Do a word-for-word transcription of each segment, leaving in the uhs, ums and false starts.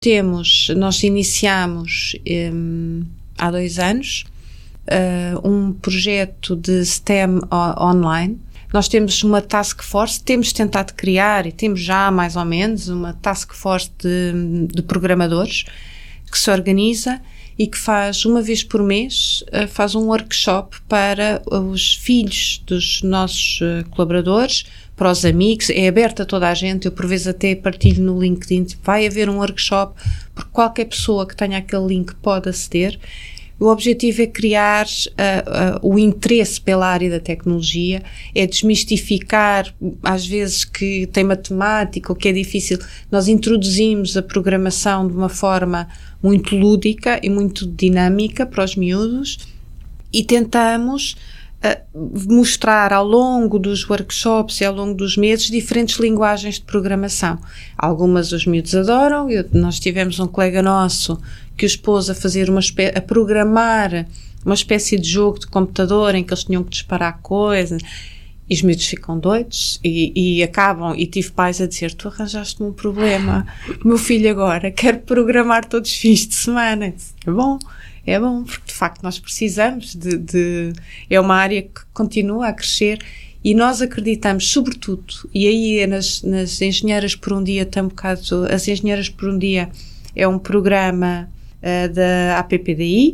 Temos, nós iniciamos um, há dois anos uh, um projeto de S T E M o- online. Nós temos uma task force, temos tentado criar e temos já mais ou menos uma task force de, de programadores que se organiza e que faz uma vez por mês, uh, faz um workshop para os filhos dos nossos uh, colaboradores, para os amigos, é aberto a toda a gente, eu por vezes até partilho no LinkedIn, vai haver um workshop, porque qualquer pessoa que tenha aquele link pode aceder. O objetivo é criar uh, uh, o interesse pela área da tecnologia, é desmistificar, às vezes que tem matemática ou que é difícil, nós introduzimos a programação de uma forma muito lúdica e muito dinâmica para os miúdos e tentamos uh, mostrar ao longo dos workshops e ao longo dos meses diferentes linguagens de programação. Algumas os miúdos adoram, eu, nós tivemos um colega nosso que os pôs a fazer uma espé- a programar uma espécie de jogo de computador em que eles tinham que disparar coisas e os miúdos ficam doidos e, e acabam, e tive pais a dizer, tu arranjaste-me um problema, o meu filho agora quer programar todos os fins de semana. É bom, é bom, porque de facto nós precisamos de, de é uma área que continua a crescer e nós acreditamos sobretudo, e aí é nas, nas Engenheiras por um Dia tem um bocado, as Engenheiras por um Dia é um programa uh, da A P P D I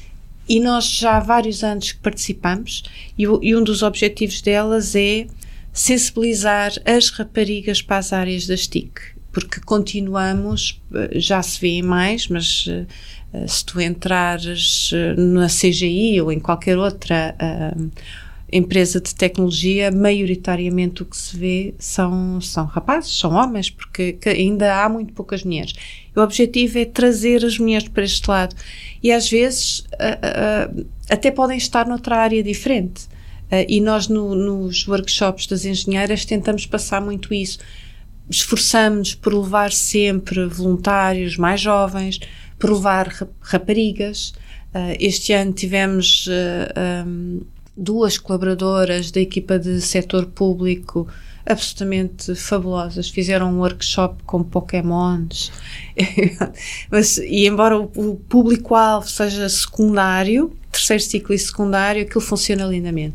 e nós já há vários anos que participamos e, e um dos objetivos delas é sensibilizar as raparigas para as áreas das T I C, porque continuamos, já se vê mais, mas uh, se tu entrares na C G I ou em qualquer outra uh, empresa de tecnologia, maioritariamente o que se vê são, são rapazes, são homens, porque ainda há muito poucas mulheres. O objetivo é trazer as mulheres para este lado e às vezes uh, uh, até podem estar noutra área diferente uh, e nós no, nos workshops das engenheiras tentamos passar muito isso, esforçamos-nos por levar sempre voluntários mais jovens, por levar raparigas. Uh, este ano tivemos uh, um, duas colaboradoras da equipa de setor público absolutamente fabulosas, fizeram um workshop com Pokémons mas, e embora o, o público-alvo seja secundário, terceiro ciclo e secundário, aquilo funciona lindamente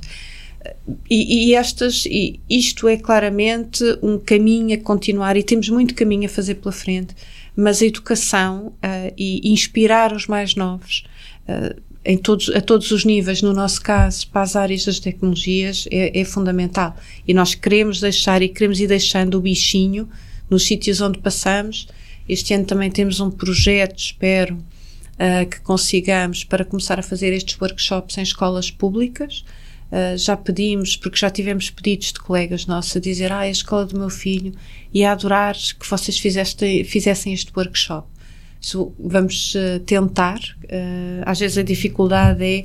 e, e estas, e isto é claramente um caminho a continuar e temos muito caminho a fazer pela frente, mas a educação uh, e inspirar os mais novos uh, em todos, a todos os níveis, no nosso caso, para as áreas das tecnologias, é, é fundamental. E nós queremos deixar e queremos ir deixando o bichinho nos sítios onde passamos. Este ano também temos um projeto, espero, uh, que consigamos para começar a fazer estes workshops em escolas públicas. Uh, já pedimos, porque já tivemos pedidos de colegas nossos a dizer, ah, a escola do meu filho ia adorar que vocês fizeste, fizessem este workshop. So, vamos uh, tentar, uh, às vezes a dificuldade é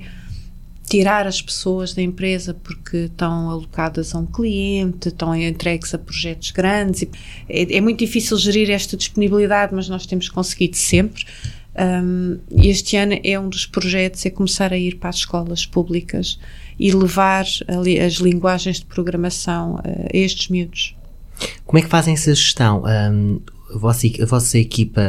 tirar as pessoas da empresa porque estão alocadas a um cliente, estão entregues a projetos grandes, é, é muito difícil gerir esta disponibilidade, mas nós temos conseguido sempre. Um, este ano é um dos projetos, é começar a ir para as escolas públicas e levar ali as linguagens de programação a estes miúdos. Como é que fazem essa gestão? Um, a, vossa, a vossa equipa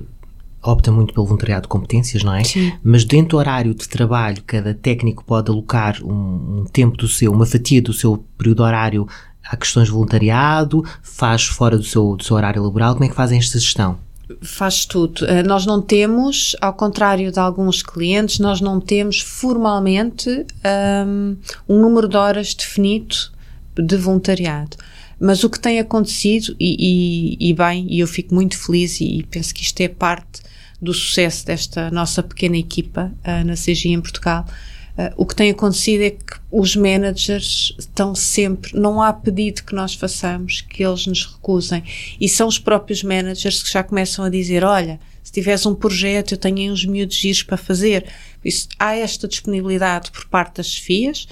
opta muito pelo voluntariado de competências, não é? Sim. Mas dentro do horário de trabalho, cada técnico pode alocar um, um tempo do seu, uma fatia do seu período horário a questões de voluntariado, faz fora do seu, do seu horário laboral. Como é que fazem esta gestão? Faz tudo. Uh, nós não temos, ao contrário de alguns clientes, nós não temos formalmente um, um número de horas definido de voluntariado. Mas o que tem acontecido, e, e, e bem, e eu fico muito feliz e, e penso que isto é parte do sucesso desta nossa pequena equipa uh, na C G I em Portugal, uh, o que tem acontecido é que os managers estão sempre, não há pedido que nós façamos que eles nos recusem, e são os próprios managers que já começam a dizer, olha, se tiveres um projeto eu tenho aí uns miúdos giros para fazer. Isso, há esta disponibilidade por parte das chefias,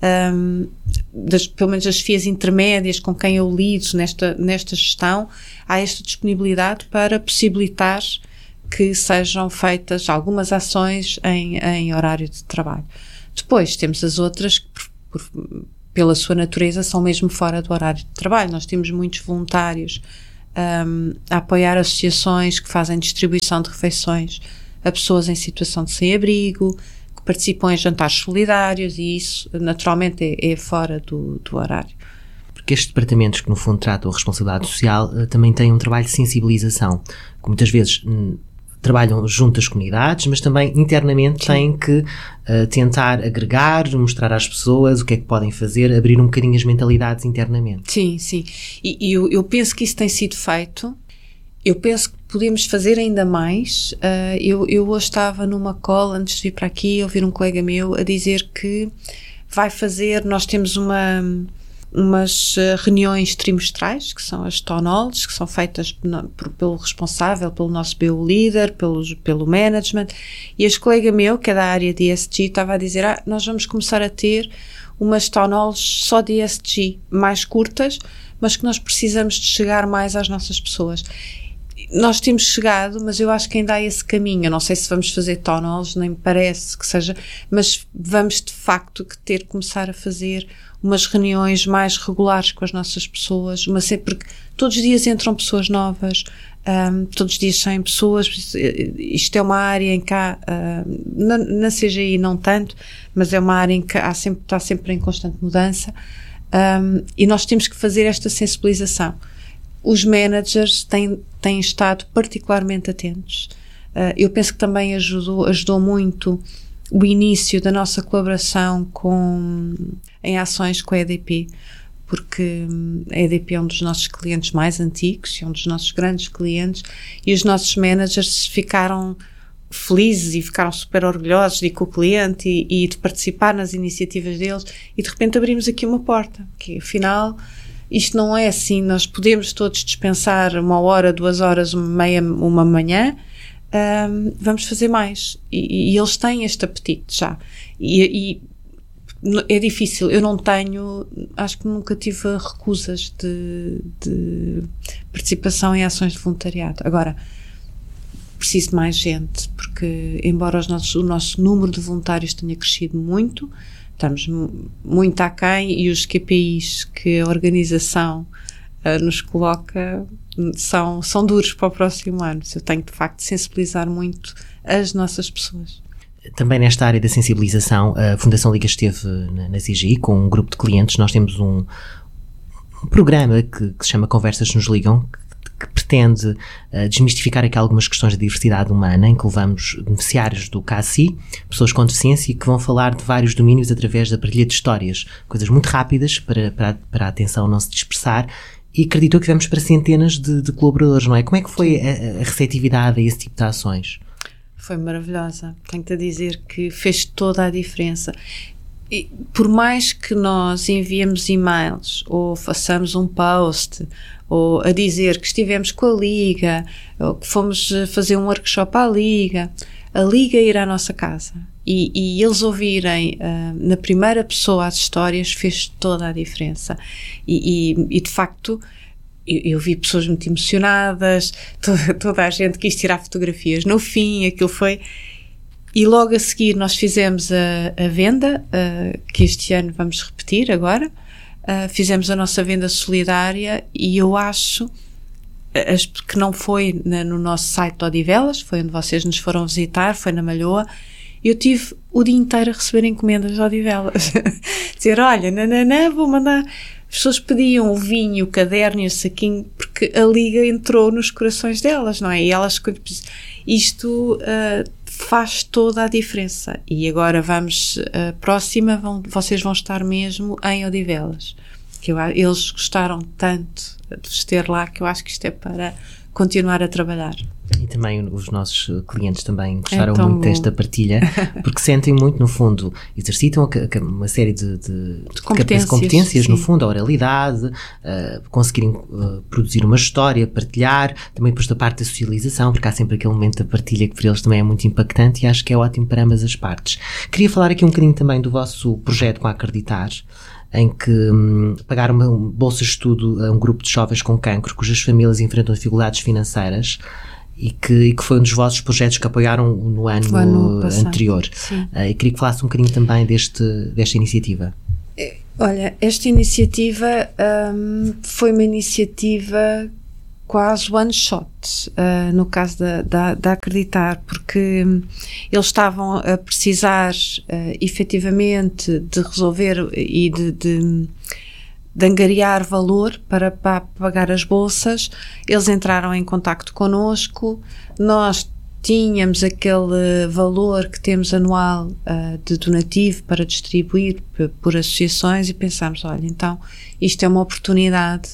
um, das, pelo menos as chefias intermédias com quem eu lido nesta, nesta gestão, há esta disponibilidade para possibilitar que sejam feitas algumas ações em, em horário de trabalho. Depois temos as outras que, por, por, pela sua natureza, são mesmo fora do horário de trabalho. Nós temos muitos voluntários um, a apoiar associações que fazem distribuição de refeições a pessoas em situação de sem-abrigo, que participam em jantares solidários, e isso naturalmente é, é fora do, do horário. Porque estes departamentos que no fundo tratam a responsabilidade social também têm um trabalho de sensibilização, que muitas vezes hum, trabalham junto às comunidades, mas também internamente Sim. têm que uh, tentar agregar, mostrar às pessoas o que é que podem fazer, abrir um bocadinho as mentalidades internamente. Sim, sim. E, e eu, eu penso que isso tem sido feito. Eu penso que podemos fazer ainda mais. Uh, eu, eu hoje estava numa call, antes de vir para aqui, ouvir um colega meu a dizer que vai fazer, nós temos uma... umas reuniões trimestrais, que são as town halls, que são feitas no, por, pelo responsável, pelo nosso B U líder, pelo, pelo management, e este colega meu, que é da área de E S G, estava a dizer, ah, nós vamos começar a ter umas town halls só de E S G, mais curtas, mas que nós precisamos de chegar mais às nossas pessoas. Nós temos chegado, mas eu acho que ainda há esse caminho. Eu não sei se vamos fazer town halls, nem me parece que seja, mas vamos de facto que ter que começar a fazer umas reuniões mais regulares com as nossas pessoas, uma sempre, porque todos os dias entram pessoas novas, um, todos os dias saem pessoas. Isto é uma área em que há, uh, na, na C G I não tanto, mas é uma área em que há sempre, está sempre em constante mudança, um, e nós temos que fazer esta sensibilização. Os managers têm, têm estado particularmente atentos. Uh, eu penso que também ajudou, ajudou muito o início da nossa colaboração com, em ações com a E D P, porque a E D P é um dos nossos clientes mais antigos, é um dos nossos grandes clientes, e os nossos managers ficaram felizes e ficaram super orgulhosos de ir com o cliente e, e de participar nas iniciativas deles, e de repente abrimos aqui uma porta, que afinal isto não é assim, nós podemos todos dispensar uma hora, duas horas, uma meia, uma manhã, um, vamos fazer mais. E, e eles têm este apetite já. E, e é difícil, eu não tenho, acho que nunca tive recusas de, de participação em ações de voluntariado. Agora, preciso de mais gente, porque embora os nossos, o nosso número de voluntários tenha crescido muito, estamos muito aquém, e os Q P Is que a organização uh, nos coloca são, são duros para o próximo ano. Eu tenho de facto de sensibilizar muito as nossas pessoas. Também nesta área da sensibilização, a Fundação Liga esteve na, na C G I com um grupo de clientes. Nós temos um, um programa que, que se chama Conversas Nos Ligam, que pretende uh, desmistificar aqui algumas questões da diversidade humana, em que levamos beneficiários do C A C I, pessoas com deficiência, que vão falar de vários domínios através da partilha de histórias, coisas muito rápidas para, para, para a atenção não se dispersar, e acredito que vamos para centenas de, de colaboradores, não é? Como é que foi a, a receptividade a esse tipo de ações? Foi maravilhosa, tenho-te a dizer que fez toda a diferença. E por mais que nós enviemos e-mails ou façamos um post ou a dizer que estivemos com a Liga ou que fomos fazer um workshop à Liga, a Liga ir à nossa casa e, e eles ouvirem uh, na primeira pessoa as histórias fez toda a diferença. E, e, e de facto eu, eu vi pessoas muito emocionadas, toda, toda a gente quis tirar fotografias no fim, aquilo foi... E logo a seguir nós fizemos a, a venda, uh, que este ano vamos repetir agora, uh, fizemos a nossa venda solidária, e eu acho as, que não foi na, no nosso site de Odivelas, foi onde vocês nos foram visitar, foi na Malhoa. Eu tive o dia inteiro a receber encomendas de Odivelas. Dizer, olha, nananã, vou mandar... As pessoas pediam o vinho, o caderno e o saquinho, porque a Liga entrou nos corações delas, não é? E elas... Isto... Uh, faz toda a diferença. E agora vamos, a próxima, vão, vocês vão estar mesmo em Odivelas, que eu, eles gostaram tanto de vos ter lá, que eu acho que isto é para continuar a trabalhar. E também os nossos clientes também gostaram é muito bom. desta partilha, porque sentem muito, no fundo, exercitam uma série de, de, de competências, competências no fundo, a oralidade, uh, conseguirem uh, produzir uma história, partilhar, também depois da parte da socialização, porque há sempre aquele momento da partilha que para eles também é muito impactante, e acho que é ótimo para ambas as partes. Queria falar aqui um bocadinho também do vosso projeto com a Acreditar, em que hum, pagaram uma bolsa de estudo a um grupo de jovens com cancro, cujas famílias enfrentam dificuldades financeiras, e que, e que foi um dos vossos projetos que apoiaram no ano, ano anterior. Uh, e queria que falasse um bocadinho também deste, desta iniciativa. Olha, esta iniciativa hum, foi uma iniciativa quase one shot, uh, no caso da, da, da Acreditar, porque eles estavam a precisar uh, efetivamente de resolver e de, de, de angariar valor para, para pagar as bolsas. Eles entraram em contacto connosco, nós tínhamos aquele valor que temos anual uh, de donativo para distribuir p- por associações e pensámos, olha, então isto é uma oportunidade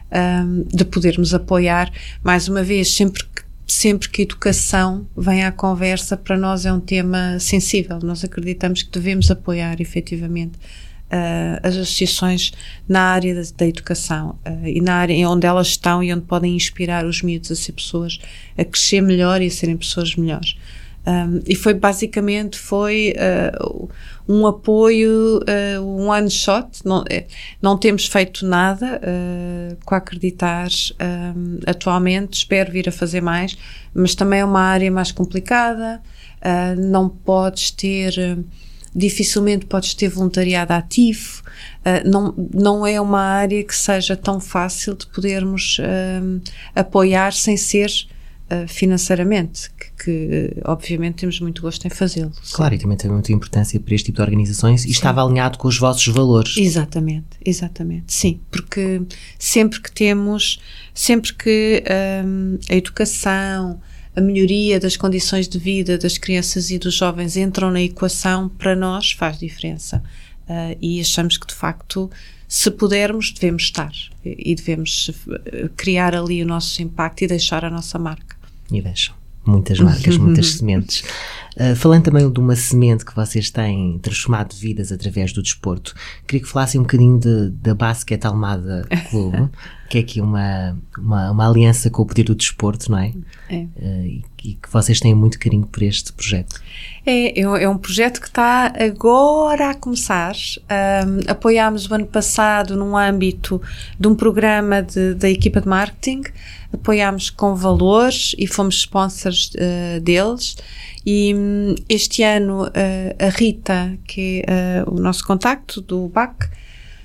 um, de podermos apoiar. Mais uma vez, sempre que, sempre que educação vem à conversa, para nós é um tema sensível. Nós acreditamos que devemos apoiar efetivamente Uh, as associações na área da, da educação uh, e na área onde elas estão e onde podem inspirar os miúdos a ser pessoas, a crescer melhor e a serem pessoas melhores. Um, e foi basicamente foi uh, um apoio, uh, um one shot. Não, não temos feito nada uh, com a Acreditar um, atualmente, espero vir a fazer mais, mas também é uma área mais complicada. Uh, não podes ter uh, dificilmente podes ter voluntariado ativo, uh, não, não é uma área que seja tão fácil de podermos uh, apoiar sem ser uh, financeiramente, que, que obviamente temos muito gosto em fazê-lo. Claro, e também tem muita importância para este tipo de organizações. E estava alinhado com os vossos valores. Exatamente, exatamente, sim, porque sempre que temos, sempre que um, a educação, a melhoria das condições de vida das crianças e dos jovens entram na equação, para nós faz diferença. Uh, e achamos que, de facto, se pudermos, devemos estar e devemos criar ali o nosso impacto e deixar a nossa marca. E deixam muitas marcas, muitas sementes. Uh, falando também de uma semente que vocês têm transformado vidas através do desporto, queria que falassem um bocadinho de, da Basket Almada Clube, que é aqui uma, uma, uma aliança com o Poder do Desporto, não é? É. Uh, e, e que vocês têm muito carinho por este projeto. É, é um projeto que está agora a começar. Um, apoiámos o ano passado num âmbito de um programa de, da equipa de marketing, apoiámos com valores e fomos sponsors uh, deles. E um, este ano uh, a Rita, que é uh, o nosso contacto do B A C,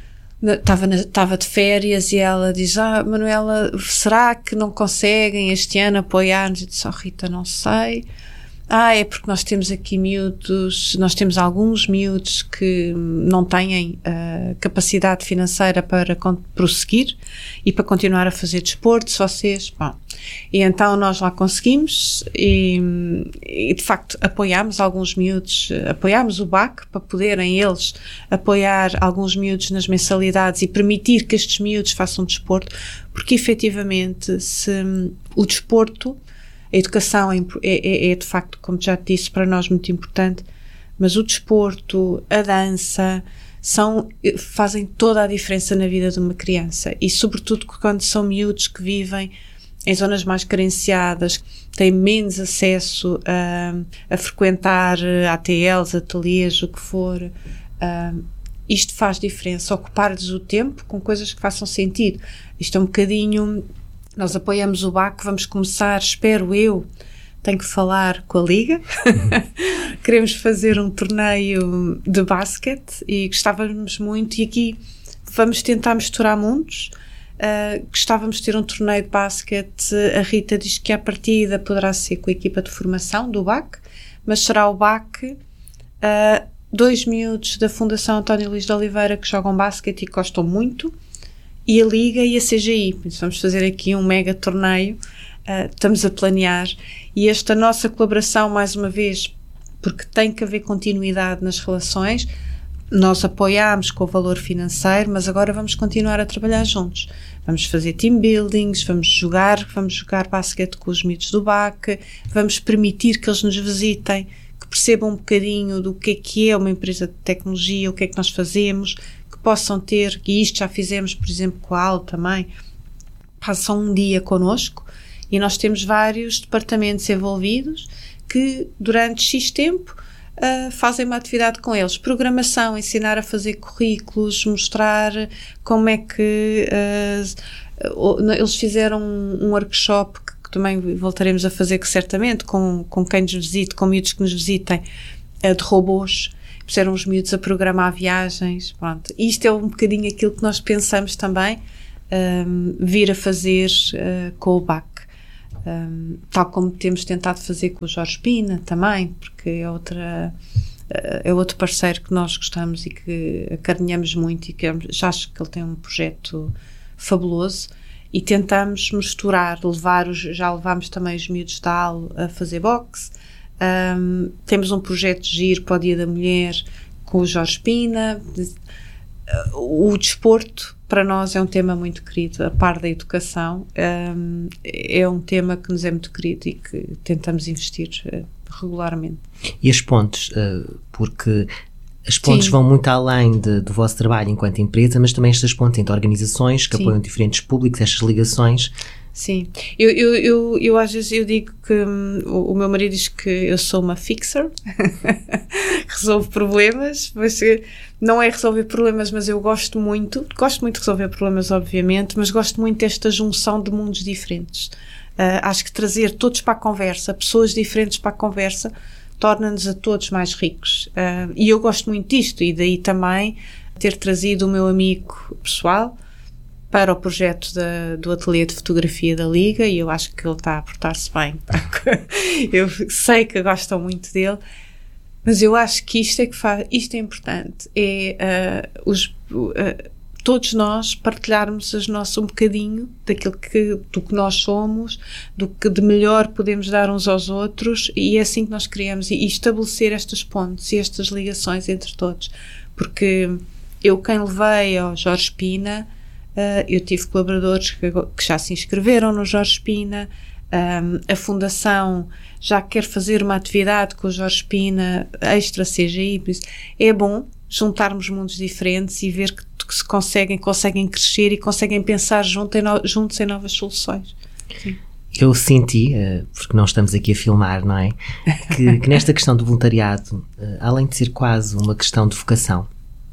estava estava de férias e ela diz, ah, Manuela, será que não conseguem este ano apoiar-nos? Eu disse, oh Rita, não sei. Ah, é porque nós temos aqui miúdos, nós temos alguns miúdos que não têm uh, capacidade financeira para prosseguir e para continuar a fazer desporto, se vocês, bom. E então nós lá conseguimos e, e de facto apoiámos alguns miúdos, apoiámos o B A C para poderem eles apoiar alguns miúdos nas mensalidades e permitir que estes miúdos façam desporto, porque efetivamente se o desporto, a educação é, é, é de facto, como já te disse, para nós muito importante, mas o desporto, a dança, são, fazem toda a diferença na vida de uma criança e sobretudo quando são miúdos que vivem em zonas mais carenciadas, têm menos acesso a, a frequentar A T Ls, ateliês, o que for. Uh, isto faz diferença, ocupar-lhes o tempo com coisas que façam sentido. Isto é um bocadinho... Nós apoiamos o B A C, vamos começar, espero eu, tenho que falar com a Liga, queremos fazer um torneio de basquete e gostávamos muito, e aqui vamos tentar misturar mundos. Uh, gostávamos de ter um torneio de basquete. A Rita diz que à partida poderá ser com a equipa de formação do B A C, mas será o B A C, uh, dois miúdos da Fundação António Luís de Oliveira que jogam basquete e gostam muito, e a Liga e a C G I. Vamos fazer aqui um mega torneio, uh, estamos a planear, e esta nossa colaboração, mais uma vez, porque tem que haver continuidade nas relações, nós apoiámos com o valor financeiro, mas agora vamos continuar a trabalhar juntos. Vamos fazer team buildings, vamos jogar, vamos jogar basquete com os miúdos do B A C, vamos permitir que eles nos visitem, que percebam um bocadinho do que é que é uma empresa de tecnologia, o que é que nós fazemos, que possam ter, e isto já fizemos, por exemplo, com a A L também, passam um dia connosco e nós temos vários departamentos envolvidos que durante X tempo Uh, fazem uma atividade com eles, programação, ensinar a fazer currículos, mostrar como é que uh, eles fizeram um, um workshop que, que também voltaremos a fazer, que certamente com, com quem nos visite, com miúdos que nos visitem, uh, de robôs, puseram os miúdos a programar viagens, pronto. Isto é um bocadinho aquilo que nós pensamos também, um, vir a fazer uh, com o B A C. Um, tal como temos tentado fazer com o Jorge Pina também, porque é outra uh, é outro parceiro que nós gostamos e que acarinhamos muito, e que já acho que ele tem um projeto fabuloso, e tentamos misturar, levar os, já levámos também os miúdos da A L a fazer boxe. Um, temos um projeto de giro para o Dia da Mulher com o Jorge Pina. O desporto para nós é um tema muito querido, a par da educação, um, é um tema que nos é muito querido e que tentamos investir uh, regularmente. E as pontes, uh, porque as pontes Sim. vão muito além de, do vosso trabalho enquanto empresa, mas também estas pontes entre organizações que Sim. apoiam diferentes públicos, estas ligações. Sim, eu, eu, eu, eu às vezes eu digo que hum, o, o meu marido diz que eu sou uma fixer, resolvo problemas, mas não é resolver problemas, mas eu gosto muito, gosto muito de resolver problemas, obviamente, mas gosto muito desta junção de mundos diferentes. Uh, acho que trazer todos para a conversa, pessoas diferentes para a conversa, torna-nos a todos mais ricos. Uh, e eu gosto muito disto, e daí também ter trazido o meu amigo pessoal para o projeto da, do ateliê de fotografia da Liga, e eu acho que ele está a portar-se bem. Eu sei que gostam muito dele, mas eu acho que isto é que faz, isto é importante, é uh, os, uh, todos nós partilharmos as nossas, um bocadinho daquilo que, do que nós somos, do que de melhor podemos dar uns aos outros, e é assim que nós criamos, e, e estabelecer estas pontes e estas ligações entre todos, porque eu, quem levei ao Jorge Pina, Uh, eu tive colaboradores que, que já se inscreveram no Jorge Pina, um, a Fundação já quer fazer uma atividade com o Jorge Pina, extra C G I, por isso é bom juntarmos mundos diferentes e ver que, que se conseguem, conseguem crescer e conseguem pensar junto em no, juntos em novas soluções. Sim. Eu senti, porque não estamos aqui a filmar, não é? Que, que nesta questão do voluntariado, além de ser quase uma questão de vocação,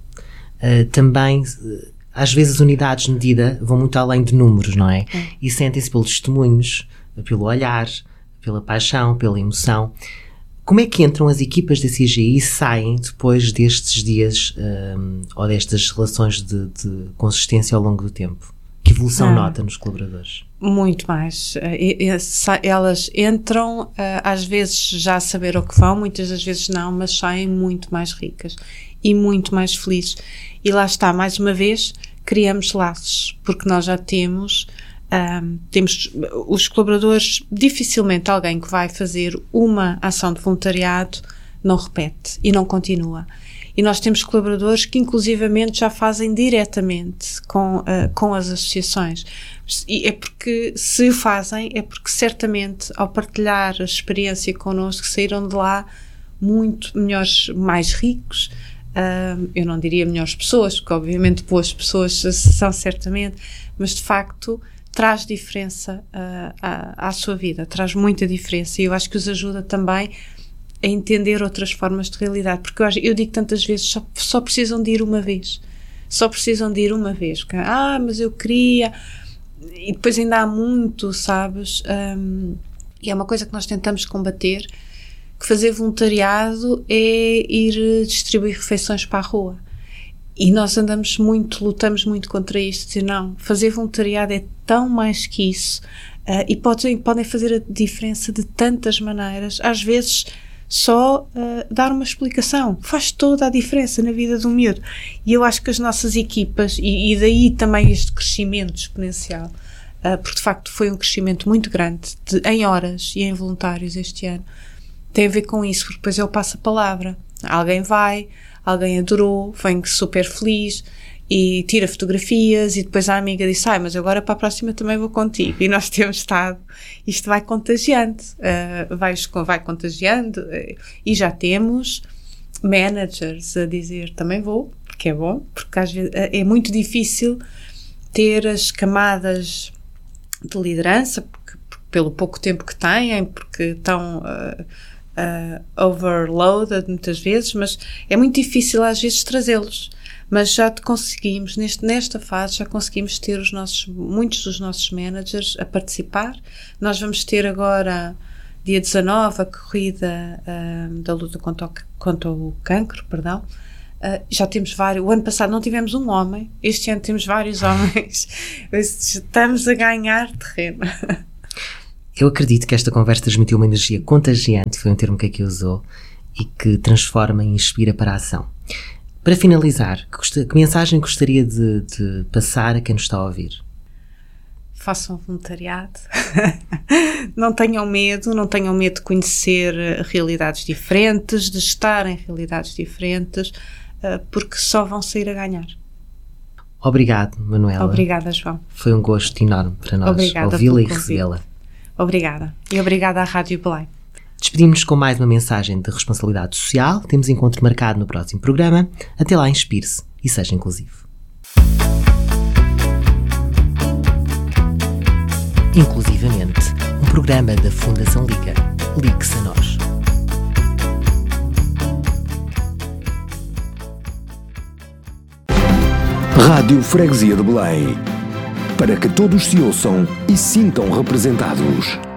também às vezes as unidades de medida vão muito além de números, não é? é. E sentem-se pelos testemunhos, pelo olhar, pela paixão, pela emoção. Como é que entram as equipas da C G I e saem depois destes dias um, ou destas relações de, de consistência ao longo do tempo? Que evolução ah, nota nos colaboradores? Muito mais. Elas entram, às vezes já a saber o que vão, muitas das vezes não, mas saem muito mais ricas e muito mais felizes. E lá está, mais uma vez, criamos laços, porque nós já temos, um, temos os colaboradores, dificilmente alguém que vai fazer uma ação de voluntariado não repete e não continua. E nós temos colaboradores que inclusivamente já fazem diretamente com, uh, com as associações. E é porque, se o fazem, é porque certamente ao partilhar a experiência connosco saíram de lá muito melhores, mais ricos. Uh, eu não diria melhores pessoas, porque obviamente boas pessoas são certamente, mas de facto traz diferença uh, à, à sua vida, traz muita diferença, e eu acho que os ajuda também a entender outras formas de realidade, porque eu, eu digo tantas vezes, só, só precisam de ir uma vez, só precisam de ir uma vez, porque, ah, mas eu queria, e depois ainda há muito, sabes, um, e é uma coisa que nós tentamos combater, que fazer voluntariado é ir distribuir refeições para a rua, e nós andamos muito, lutamos muito contra isto, dizer não, fazer voluntariado é tão mais que isso, uh, e podem, podem fazer a diferença de tantas maneiras, às vezes só uh, dar uma explicação faz toda a diferença na vida do miúdo, e eu acho que as nossas equipas, e, e daí também este crescimento exponencial, uh, porque de facto foi um crescimento muito grande de, em horas e em voluntários este ano, tem a ver com isso, porque depois eu passo a palavra, alguém vai, alguém adorou, vem super feliz e tira fotografias, e depois a amiga diz, ai, mas agora para a próxima também vou contigo, e nós temos estado, isto vai contagiando, uh, vai, vai contagiando, uh, e já temos managers a dizer, também vou, porque é bom, porque às vezes uh, é muito difícil ter as camadas de liderança, porque, porque pelo pouco tempo que têm, porque estão uh, uh, overloaded muitas vezes, mas é muito difícil às vezes trazê-los. Mas já conseguimos, neste, nesta fase, já conseguimos ter os nossos, muitos dos nossos managers a participar. Nós vamos ter agora, dia dezanove, a corrida uh, da luta contra o, contra o cancro, perdão, Uh, já temos vários. O ano passado não tivemos um homem, este ano temos vários homens. Estamos a ganhar terreno. Eu acredito que esta conversa transmitiu uma energia contagiante, foi um termo que aqui usou, e que transforma e inspira para a ação. Para finalizar, que, que mensagem gostaria de, de passar a quem nos está a ouvir? Façam voluntariado. Não tenham medo, não tenham medo de conhecer realidades diferentes, de estar em realidades diferentes, porque só vão sair a ganhar. Obrigado, Manuela. Obrigada, João. Foi um gosto enorme para nós ouvi-la e recebê-la. Obrigada. E obrigada à Rádio Belém. Despedimos-nos com mais uma mensagem de responsabilidade social. Temos encontro marcado no próximo programa. Até lá, inspire-se e seja inclusivo. Inclusivamente, um programa da Fundação Liga. Ligue-se a nós. Rádio Freguesia de Belém. Para que todos se ouçam e sintam representados.